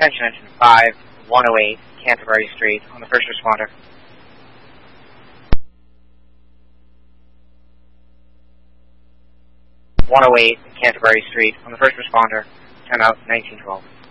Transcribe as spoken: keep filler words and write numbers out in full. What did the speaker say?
Attention engine five, one oh eight, Canterbury Street, on the first responder. one oh eight, Canterbury Street, on the first responder, ten out, nineteen twelve.